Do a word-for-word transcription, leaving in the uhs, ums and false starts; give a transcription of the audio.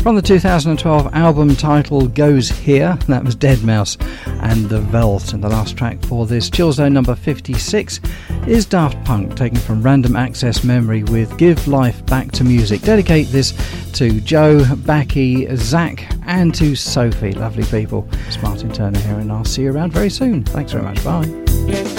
From the two thousand twelve album titled Goes Here, that was deadmau five and The Veldt. And the last track for this Chill Zone number fifty-six is Daft Punk, taken from Random Access Memory with Give Life Back to Music. Dedicate this to Joe, Backy, Zach and to Sophie. Lovely people. It's Martin Turner here and I'll see you around very soon. Thanks very much. Bye.